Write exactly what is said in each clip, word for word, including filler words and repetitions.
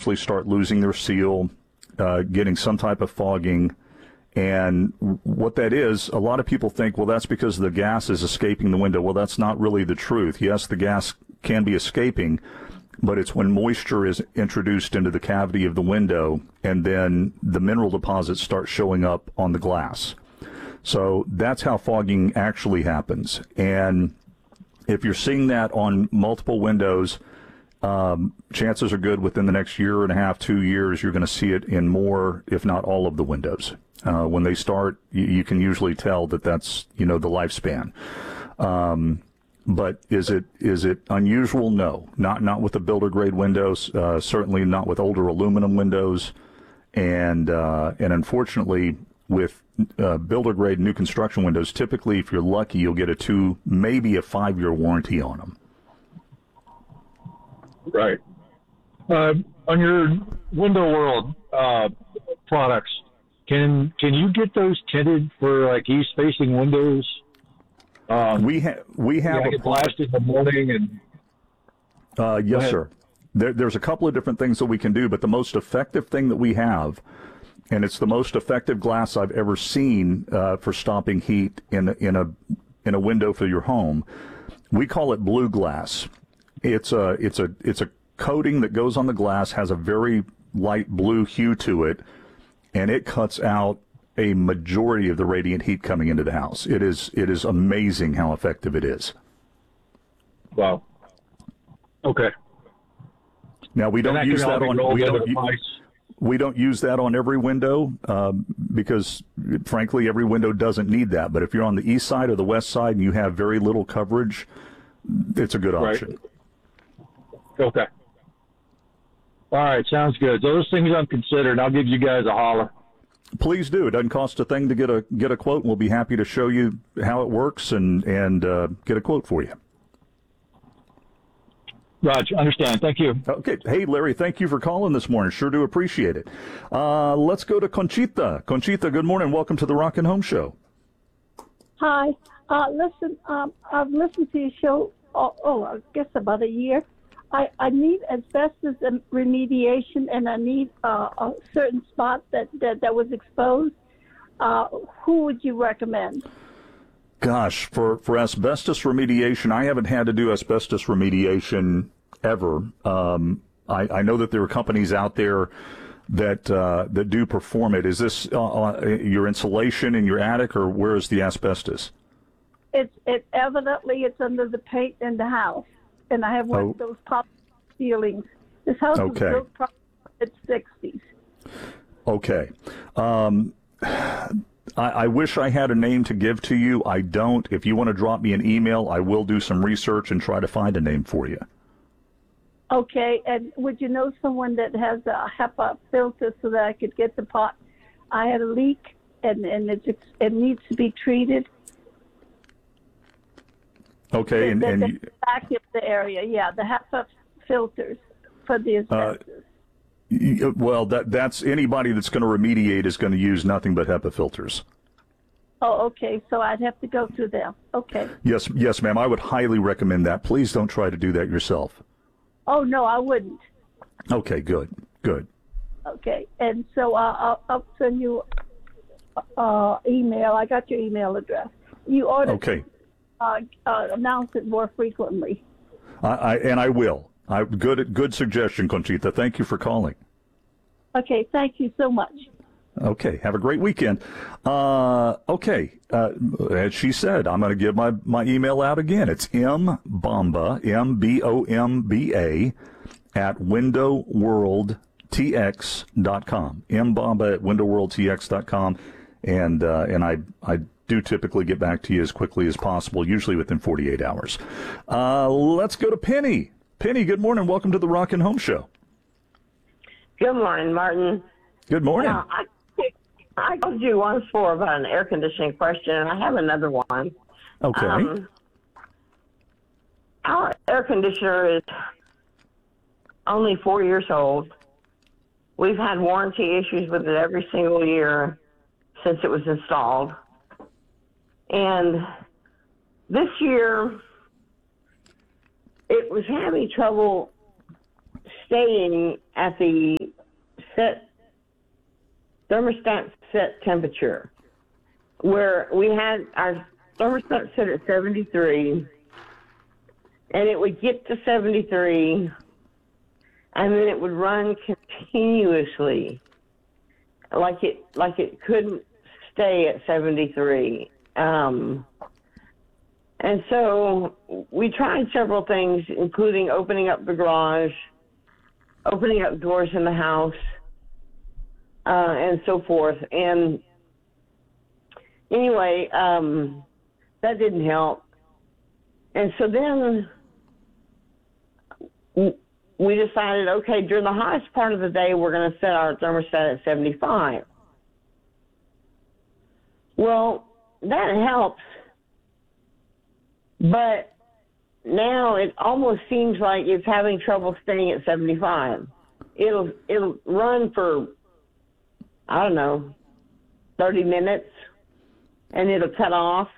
eventually start losing their seal, uh, getting some type of fogging. And what that is, a lot of people think, well, that's because the gas is escaping the window. Well, that's not really the truth. Yes, the gas can be escaping, but it's when moisture is introduced into the cavity of the window, and then the mineral deposits start showing up on the glass. So that's how fogging actually happens. And if you're seeing that on multiple windows, um, chances are good within the next year and a half, two years, you're going to see it in more, if not all of the windows. Uh, when they start, you, you can usually tell that that's, you know, the lifespan. Um, but is it is it unusual? No, not not with the builder grade windows. Uh, certainly not with older aluminum windows, and uh, and unfortunately with uh, builder grade new construction windows, typically if you're lucky, you'll get a two, maybe a five year warranty on them. Right. Uh, on your Window World uh, products, can can you get those tinted for like east facing windows? Um, we have we have yeah, a get blasted in the morning and. Uh, yes, sir. There, there's a couple of different things that we can do, but the most effective thing that we have, and it's the most effective glass I've ever seen uh, for stopping heat in in a in a window for your home. We call it blue glass. It's a it's a it's a coating that goes on the glass, has a very light blue hue to it, and it cuts out a majority of the radiant heat coming into the house. It is it is amazing how effective it is. Wow. Okay. Now we don't that use that on we don't, nice. we don't use that on every window um, because frankly every window doesn't need that. But if you're on the east side or the west side and you have very little coverage, it's a good option. Right. Okay. All right, sounds good. Those things I'm considering. I'll give you guys a holler. Please do. It doesn't cost a thing to get a get a quote, and we'll be happy to show you how it works and and uh, get a quote for you. Roger, understand. Thank you. Okay. Hey, Larry, thank you for calling this morning. Sure do appreciate it. Uh, let's go to Conchita. Conchita, good morning. Welcome to the Rockin' Home Show. Hi. Uh, listen, um, I've listened to your show, oh, oh, I guess about a year. I, I need asbestos remediation, and I need uh, a certain spot that, that, that was exposed. Uh, who would you recommend? Gosh, for, for asbestos remediation, I haven't had to do asbestos remediation ever. Um, I, I know that there are companies out there that uh, that do perform it. Is this uh, uh, your insulation in your attic, or where is the asbestos? It's it evidently it's under the paint in the house, and I have one oh. of those pop ceilings. This house okay. was built probably in the sixties. Okay. Um, I, I wish I had a name to give to you. I don't. If you want to drop me an email, I will do some research and try to find a name for you. Okay, and would you know someone that has a HEPA filter so that I could get the pot? I had a leak, and, and it, it needs to be treated. Okay, and, the, and the you, back of the area, yeah, the HEPA filters for the asbestos. Uh, Well, that that's anybody that's going to remediate is going to use nothing but HEPA filters. Oh, okay. So I'd have to go through them. Okay. Yes, yes, ma'am. I would highly recommend that. Please don't try to do that yourself. Oh, no, I wouldn't. Okay, good, good. Okay. And so uh, I'll, I'll send you uh, email. I got your email address. You ought to okay. uh, uh, announce it more frequently. I, I and I will. I, good, good suggestion, Conchita. Thank you for calling. Okay, thank you so much. Okay, have a great weekend. Uh, okay, uh, as she said, I'm going to give my, my email out again. It's mbomba, M B O M B A, at window world t x dot com. mbomba at window world t x dot com. And, uh, and I, I do typically get back to you as quickly as possible, usually within forty-eight hours. Uh, let's go to Penny. Penny, good morning. Welcome to the Rockin' Home Show. Good morning, Martin. Good morning. Uh, I, I called you once for about an air conditioning question, and I have another one. Okay. Um, our air conditioner is only four years old. We've had warranty issues with it every single year since it was installed. And this year, it was having trouble staying at the set thermostat set temperature, where we had our thermostat set at seventy-three, and it would get to seventy-three, and then it would run continuously, like it like it couldn't stay at seventy-three. Um, and so we tried several things, including opening up the garage, opening up doors in the house, uh, and so forth. And anyway, um, that didn't help. And so then we decided, okay, during the hottest part of the day, we're going to set our thermostat at seventy-five. Well, that helps, but now it almost seems like it's having trouble staying at seventy-five. It'll it'll run for, I don't know, thirty minutes, and it'll cut off.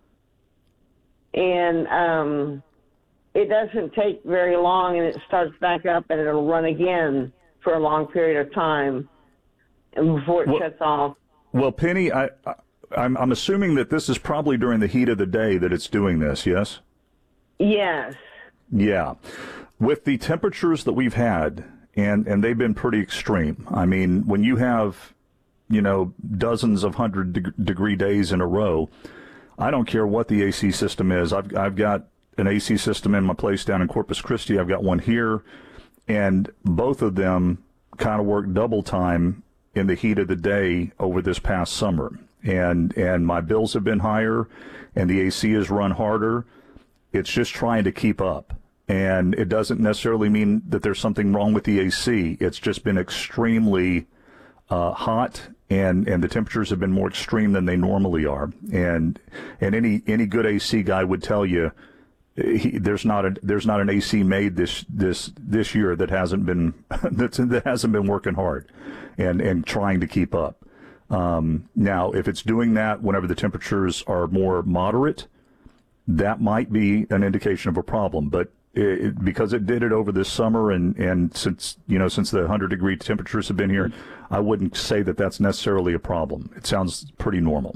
And um, it doesn't take very long, and it starts back up, and it'll run again for a long period of time, and before it well, shuts off. Well, Penny, I, I, I'm, I'm assuming that this is probably during the heat of the day that it's doing this, yes? Yes. Yeah. With the temperatures that we've had, and, and they've been pretty extreme. I mean, when you have, you know, dozens of hundred de- degree days in a row, I don't care what the A C system is. I've I've got an A C system in my place down in Corpus Christi. I've got one here, and both of them kind of work double time in the heat of the day over this past summer. And and my bills have been higher, and the A C has run harder. It's just trying to keep up. And it doesn't necessarily mean that there's something wrong with the A C. It's just been extremely uh, hot, and, and the temperatures have been more extreme than they normally are. And and any any good A C guy would tell you he, there's not a there's not an A C made this this this year that hasn't been that's, that hasn't been working hard and and trying to keep up. Um, now, if it's doing that whenever the temperatures are more moderate, that might be an indication of a problem. But it, because it did it over this summer, and, and since you know since the one hundred degree temperatures have been here, I wouldn't say that that's necessarily a problem. It sounds pretty normal.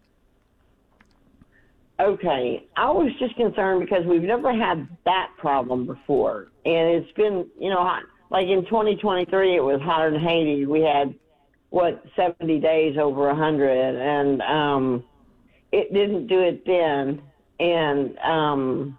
Okay, I was just concerned because we've never had that problem before, and it's been you know hot. Like in twenty twenty-three, it was hotter than Haiti. We had what seventy days over one hundred, and um, it didn't do it then. And um,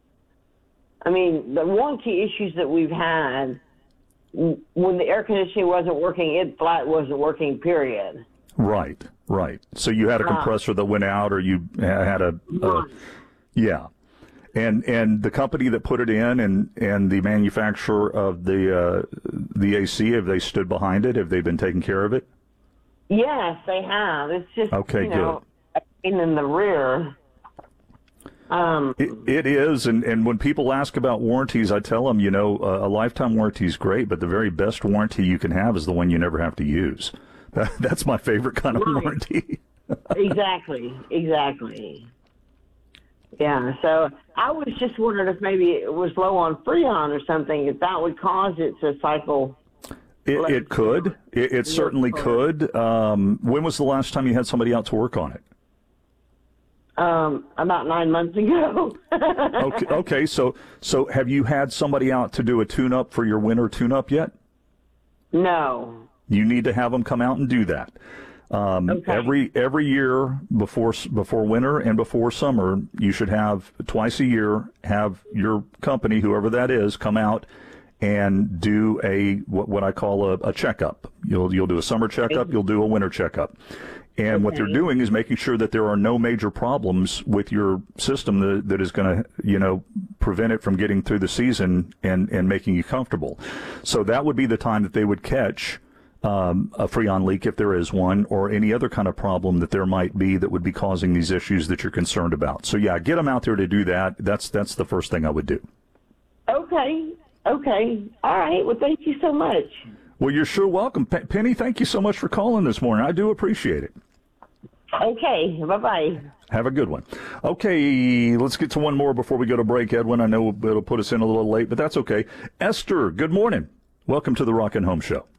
I mean, the warranty issues that we've had, when the air conditioning wasn't working, it flat wasn't working, period. Right, right. So you had a compressor that went out, or you had a, a yeah. And and the company that put it in, and, and the manufacturer of the uh, the A C, have they stood behind it? Have they been taking care of it? Yes, they have. It's just okay, you know, good. In the rear. Um, it, it is, and, and when people ask about warranties, I tell them, you know, a, a lifetime warranty is great, but the very best warranty you can have is the one you never have to use. That, that's my favorite kind of right. warranty. Exactly, exactly. Yeah, so I was just wondering if maybe it was low on Freon or something, if that would cause it to cycle. It, it could. It, it certainly could. Um, when was the last time you had somebody out to work on it? Um, about nine months ago. okay, okay, so so have you had somebody out to do a tune-up for your winter tune-up yet? No. You need to have them come out and do that. Um, okay. Every every year before before winter and before summer, you should have twice a year have your company, whoever that is, come out and do a what, what I call a, a checkup. You'll you'll do a summer checkup, you'll do a winter checkup. And okay. what they're doing is making sure that there are no major problems with your system that, that is going to, you know, prevent it from getting through the season and, and making you comfortable. So that would be the time that they would catch um, a Freon leak, if there is one, or any other kind of problem that there might be that would be causing these issues that you're concerned about. So, yeah, get them out there to do that. That's, that's the first thing I would do. Okay. Okay. All right. Well, thank you so much. Well, you're sure welcome. P- Penny, thank you so much for calling this morning. I do appreciate it. Okay, bye-bye. Have a good one. Okay, let's get to one more before we go to break, Edwin. I know it'll put us in a little late, but that's okay. Esther, good morning. Welcome to the Rock and Home Show.